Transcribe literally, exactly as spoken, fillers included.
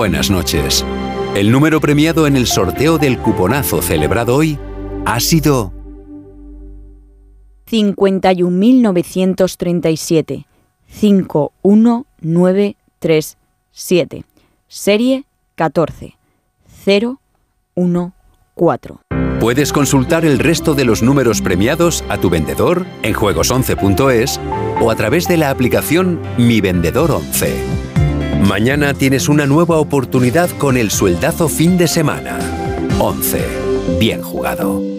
buenas noches. El número premiado en el sorteo del cuponazo celebrado hoy ha sido cincuenta y un mil novecientos treinta y siete, cinco uno nueve tres siete, serie catorce cero uno cuatro. Puedes consultar el resto de los números premiados a tu vendedor en juegos once punto es o a través de la aplicación Mi Vendedor once. Mañana tienes una nueva oportunidad con el sueldazo fin de semana. once. Bien jugado.